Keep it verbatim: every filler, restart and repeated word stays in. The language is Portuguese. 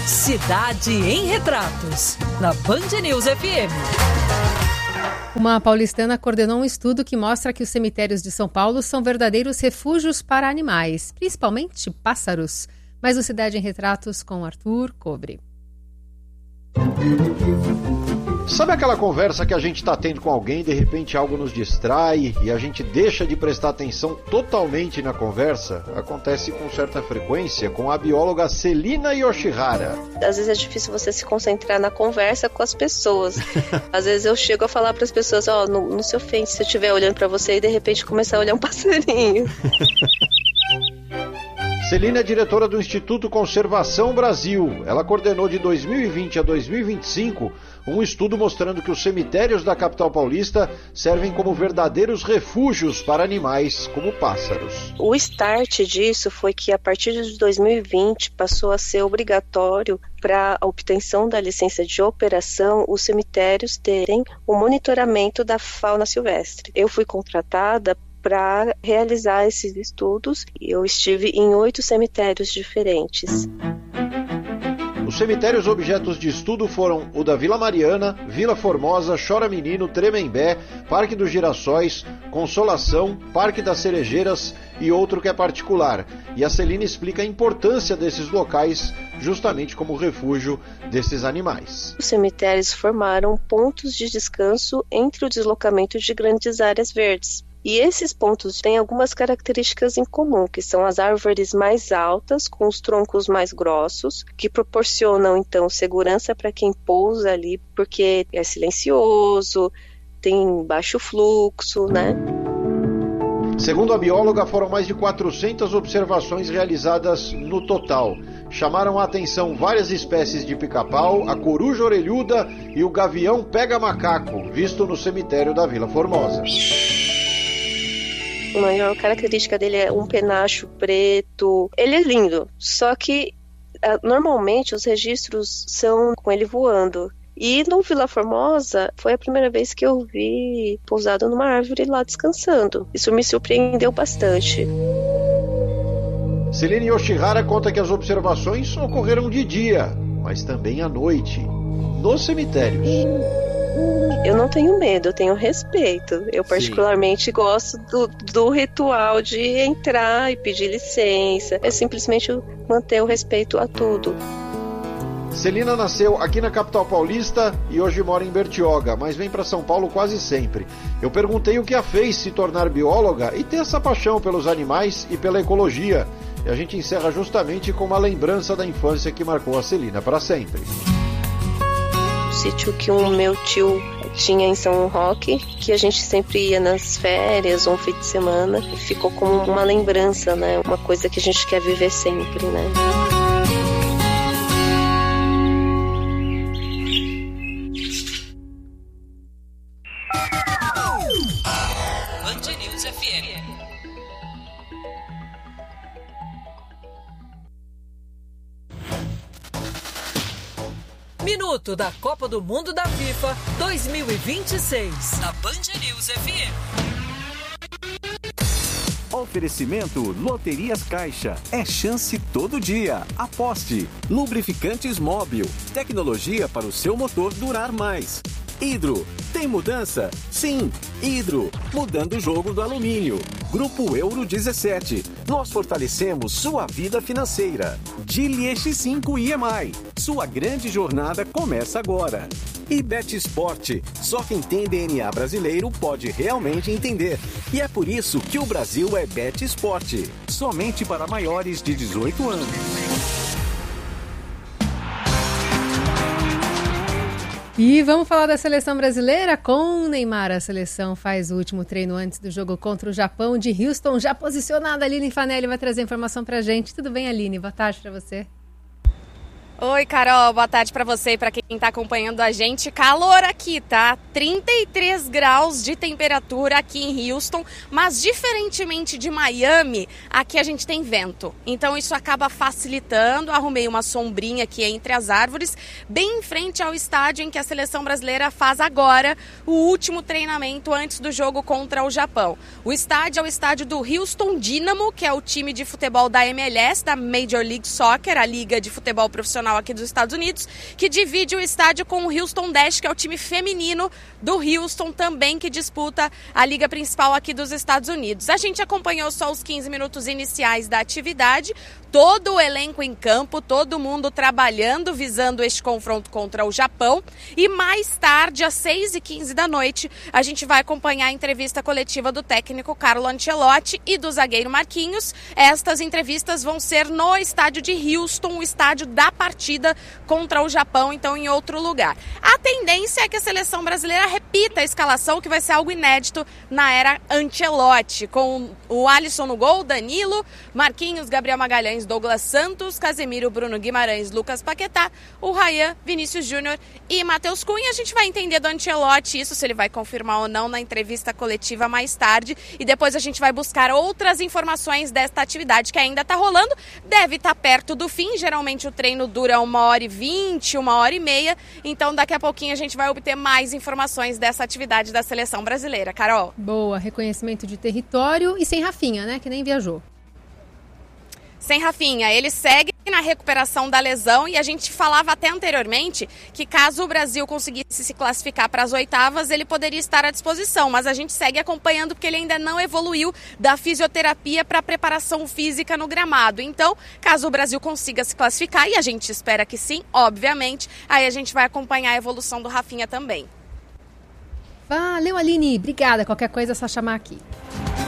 Cidade em Retratos, na Band News F M. Uma paulistana coordenou um estudo que mostra que os cemitérios de São Paulo são verdadeiros refúgios para animais, principalmente pássaros. Mas o Cidade em Retratos com Arthur Cobre. Sabe aquela conversa que a gente está tendo com alguém e de repente algo nos distrai e a gente deixa de prestar atenção totalmente na conversa? Acontece com certa frequência com a bióloga Celina Yoshihara. Às vezes é difícil você se concentrar na conversa com as pessoas. Às vezes eu chego a falar para as pessoas, ó, oh, não, não se ofende se eu estiver olhando para você e de repente começar a olhar um passarinho. Celina é diretora do Instituto Conservação Brasil. Ela coordenou de dois mil e vinte a dois mil e vinte e cinco um estudo mostrando que os cemitérios da capital paulista servem como verdadeiros refúgios para animais como pássaros. O start disso foi que a partir de dois mil e vinte passou a ser obrigatório para a obtenção da licença de operação os cemitérios terem o monitoramento da fauna silvestre. Eu fui contratada para realizar esses estudos. Eu estive em oito cemitérios diferentes. Os cemitérios objetos de estudo foram o da Vila Mariana, Vila Formosa, Chora Menino, Tremembé, Parque dos Girassóis, Consolação, Parque das Cerejeiras e outro que é particular. E a Celina explica a importância desses locais justamente como refúgio desses animais. Os cemitérios formaram pontos de descanso entre o deslocamento de grandes áreas verdes. E esses pontos têm algumas características em comum, que são as árvores mais altas, com os troncos mais grossos, que proporcionam, então, segurança para quem pousa ali, porque é silencioso, tem baixo fluxo, né? Segundo a bióloga, foram mais de quatrocentas observações realizadas no total. Chamaram a atenção várias espécies de pica-pau, a coruja orelhuda e o gavião pega-macaco, visto no cemitério da Vila Formosa. A maior característica dele é um penacho preto. Ele é lindo, só que normalmente os registros são com ele voando. E no Vila Formosa foi a primeira vez que eu vi pousado numa árvore lá descansando. Isso me surpreendeu bastante. Celina Yoshihara conta que as observações ocorreram de dia, mas também à noite, nos cemitérios. Eu não tenho medo, eu tenho respeito. Eu particularmente Sim. gosto do, do ritual de entrar e pedir licença. É simplesmente manter o respeito a tudo. Celina nasceu aqui na capital paulista e hoje mora em Bertioga, mas vem para São Paulo quase sempre. Eu perguntei o que a fez se tornar bióloga e ter essa paixão pelos animais e pela ecologia. E a gente encerra justamente com uma lembrança da infância que marcou a Celina para sempre. O sítio que o meu tio tinha em São Roque, que a gente sempre ia nas férias ou um fim de semana, e ficou como uma lembrança, né? Uma coisa que a gente quer viver sempre, né? Band News F M. Minuto da Copa do Mundo da FIFA dois mil e vinte e seis, na Band News F M. Oferecimento Loterias Caixa. É chance todo dia. Aposte. Lubrificantes Móbil. Tecnologia para o seu motor durar mais. Hidro. Tem mudança? Sim. Hidro. Mudando o jogo do alumínio. Grupo Euro dezessete. Nós fortalecemos sua vida financeira. Geely E X cinco I M I. Sua grande jornada começa agora. E Bet Sport. Só quem tem D N A brasileiro pode realmente entender. E é por isso que o Brasil é Bet Sport. Somente para maiores de dezoito anos. E vamos falar da seleção brasileira com o Neymar. A seleção faz o último treino antes do jogo contra o Japão de Houston. Já posicionada, a Aline Fanelli vai trazer informação pra gente. Tudo bem, Aline? Boa tarde pra você. Oi, Carol, boa tarde para você e para quem está acompanhando a gente. Calor aqui, tá? trinta e três graus de temperatura aqui em Houston, mas diferentemente de Miami, aqui a gente tem vento. Então isso acaba facilitando. Arrumei uma sombrinha aqui entre as árvores, bem em frente ao estádio em que a seleção brasileira faz agora o último treinamento antes do jogo contra o Japão. O estádio é o estádio do Houston Dynamo, que é o time de futebol da M L S, da Major League Soccer, a liga de futebol profissional profissional aqui dos Estados Unidos, que divide o estádio com o Houston Dash, que é o time feminino do Houston também, que disputa a liga principal aqui dos Estados Unidos. A gente acompanhou só os quinze minutos iniciais da atividade, todo o elenco em campo, todo mundo trabalhando, visando este confronto contra o Japão. E mais tarde, às seis e quinze da noite, a gente vai acompanhar a entrevista coletiva do técnico Carlo Ancelotti e do zagueiro Marquinhos. Estas entrevistas vão ser no estádio de Houston, o estádio da partida contra o Japão, então em outro lugar. A tendência é que a seleção brasileira repita a escalação, que vai ser algo inédito na era Ancelotti, com o Alisson no gol, Danilo, Marquinhos, Gabriel Magalhães, Douglas Santos, Casemiro, Bruno Guimarães, Lucas Paquetá, o Ryan, Vinícius Júnior e Matheus Cunha. A gente vai entender do Ancelotti isso, se ele vai confirmar ou não na entrevista coletiva mais tarde, e depois a gente vai buscar outras informações desta atividade que ainda está rolando, deve estar perto do fim. Geralmente o treino dura uma hora e vinte, uma hora e meia, então daqui a pouquinho a gente vai obter mais informações dessa atividade da seleção brasileira. Carol. Boa, reconhecimento de território e sem Rafinha, né, que nem viajou. Sem Rafinha, ele segue na recuperação da lesão, e a gente falava até anteriormente que caso o Brasil conseguisse se classificar para as oitavas, ele poderia estar à disposição, mas a gente segue acompanhando porque ele ainda não evoluiu da fisioterapia para a preparação física no gramado. Então, caso o Brasil consiga se classificar, e a gente espera que sim, obviamente, aí a gente vai acompanhar a evolução do Rafinha também. Valeu, Aline. Obrigada. Qualquer coisa é só chamar aqui.